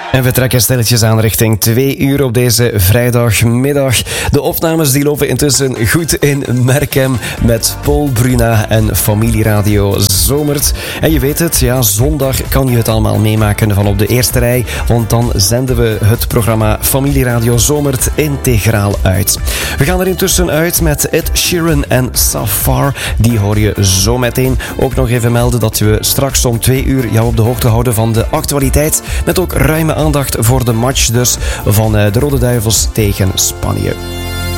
En we trekken stilletjes aan richting 2 uur op deze vrijdagmiddag. De opnames die lopen intussen goed in Merkem met Paul Bruna en Familieradio Zomert. En je weet het, ja, zondag kan je het allemaal meemaken van op de eerste rij, want dan zenden we het programma Familieradio Zomert integraal uit. We gaan er intussen uit met Ed Sheeran en Safar. Die hoor je zo meteen. Ook nog even melden dat we straks om 2 uur jou op de hoogte houden van de actualiteit, met ook ruime aandacht voor de match dus van de Rode Duivels tegen Spanje.